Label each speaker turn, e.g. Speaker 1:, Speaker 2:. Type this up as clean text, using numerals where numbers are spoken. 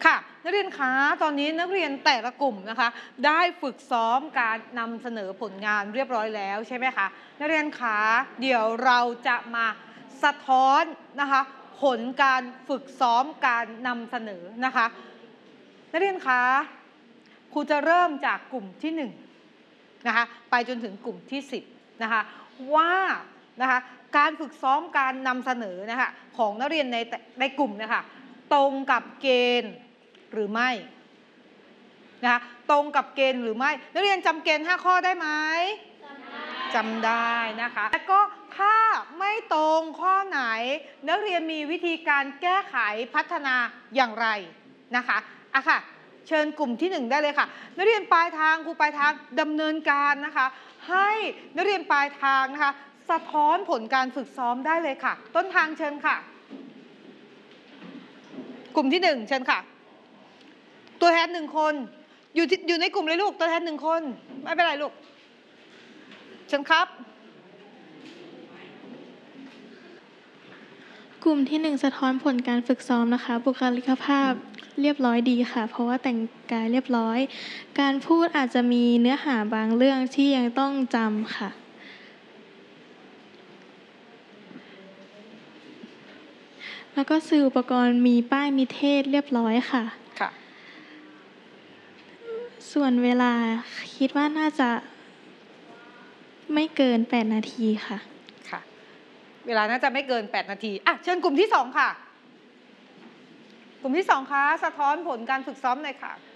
Speaker 1: ค่ะนักเรียนคะตอนนี้นักเรียนแต่ละกลุ่มนะคะได้ฝึกซ้อมการนำเสนอผลงานเรียบร้อยแล้วใช่ไหมคะนักเรียนคะเดี๋ยวเราจะมาสะท้อนนะคะผลการฝึกซ้อมการนำเสนอนะคะนักเรียนคะครูจะเริ่มจากกลุ่มที่1นะคะไปจนถึงกลุ่มที่10นะคะว่านะคะการฝึกซ้อมการนำเสนอนะคะของนักเรียนในกลุ่มนะคะตรงกับเกณฑ์หรือไม่นะคะตรงกับเกณฑ์หรือไม่นักเรียนจำเกณฑ์5 ข้อได้ไหมจำได้นะคะแล้วก็ถ้าไม่ตรงข้อไหนนักเรียนมีวิธีการแก้ไขพัฒนาอย่างไรนะคะค่ะเชิญกลุ่มที่1ได้เลยค่ะนักเรียนปลายทางครูปลายทางดำเนินการนะคะให้นักเรียนปลายทางนะคะสะท้อนผลการฝึกซ้อมได้เลยค่ะต้นทางเชิญค่ะกลุ่มที่1เชิญค่ะตัวแทน1 คนอยู่ในกลุ่มเลยลูกตัวแทน1 คนไม่เป็นไรลูกเชิญครับ
Speaker 2: กลุ่มที่1สะท้อนผลการฝึกซ้อมนะคะบุคลิกภาพเรียบร้อยดีค่ะเพราะว่าแต่งกายเรียบร้อยการพูดอาจจะมีเนื้อหาบางเรื่องที่ยังต้องจำค่ะแล้วก็สื่ออุปกรณ์มีป้ายมีเทศเรียบร้อยค่ะส่วนเวลาคิดว่าน่าจะไม่เกิน8 นาทีค่ะ
Speaker 1: เวลาน่าจะไม่เกิน8 นาทีเชิญกลุ่มที่2ค่ะกลุ่มที่2คะสะท้อนผลการฝึกซ้อมหน่อยค่ะ